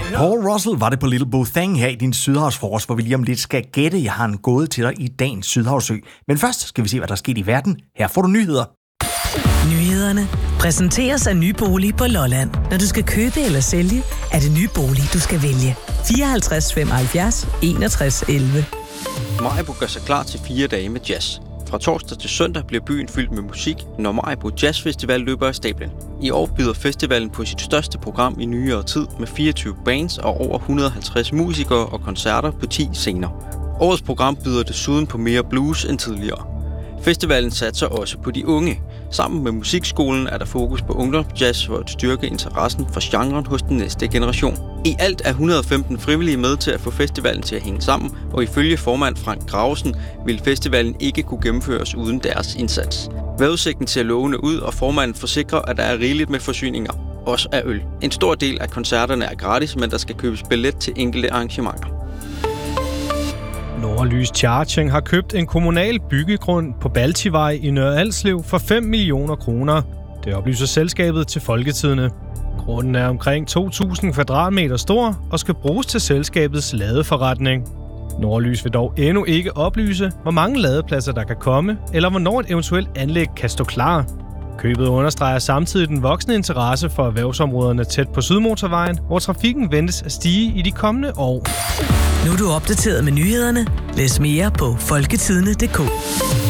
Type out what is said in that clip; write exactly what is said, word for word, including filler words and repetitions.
Paul Russell var det på Little Bo Thang her i din Sydhavsfrokost, hvor vi lige om lidt skal gætte. Jeg har en gåde til dig i dagens Sydhavsø. Men først skal vi se, hvad der er sket i verden. Her får du nyheder. Nyhederne præsenteres af Nye Bolig på Lolland. Når du skal købe eller sælge, er det Nye Bolig, du skal vælge. fireoghalvtreds femoghalvfjerds enogtres elleve. Maribo gør sig klar til fire dage med jazz. Fra torsdag til søndag bliver byen fyldt med musik, når Maribo Jazz Festival løber af stablen. I år byder festivalen på sit største program i nyere tid med fireogtyve bands og over et hundrede og halvtreds musikere og koncerter på ti scener. Årets program byder desuden på mere blues end tidligere. Festivalen satser også på de unge. Sammen med musikskolen er der fokus på ungdomsjazz for at styrke interessen for genren hos den næste generation. I alt er et hundrede og femten frivillige med til at få festivalen til at hænge sammen, og ifølge formand Frank Gravesen vil festivalen ikke kunne gennemføres uden deres indsats. Vejrudsigten ser lovende ud, og formanden forsikrer, at der er rigeligt med forsyninger, også af øl. En stor del af koncerterne er gratis, men der skal købes billet til enkelte arrangementer. Nordlys Charging har købt en kommunal byggegrund på Baltivej i Nørre Alslev for fem millioner kroner. Det oplyser selskabet til Folketidende. Grunden er omkring to tusind kvadratmeter stor og skal bruges til selskabets ladeforretning. Nordlys vil dog endnu ikke oplyse, hvor mange ladepladser der kan komme, eller hvornår et eventuelt anlæg kan stå klar. Købet understreger samtidig den voksende interesse for erhvervsområderne tæt på Sydmotorvejen, hvor trafikken ventes at stige i de kommende år. Nu er du opdateret med nyhederne. Læs mere på folketidende punktum d k.